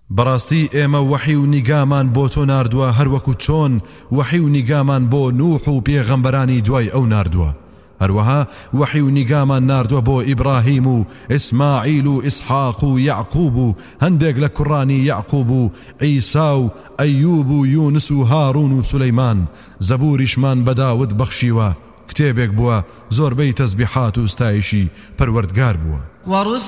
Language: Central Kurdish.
بەڕاستی ئێمە وحی و نیگامان بۆ تۆ ناردووە هەروەکو چۆن وحی و نیگامان بۆ نوح و پێغەمبەرانی دوای ئەو ناردووە. هەروەها وحی و نیگامان ناردووە بۆ ئیبراهیم و ئیسماعیل و ئیسحاق و یعقوب و هەندێک لە کوڕانی یعقوب و عیسا و ئەیوب و یونس و هارون و سولەیمان. زەبوریشمان بە داود بەخشیوە، کتێبێک بووە زۆربەی تەسبیحات و ستایشی پەروەردگار بووە.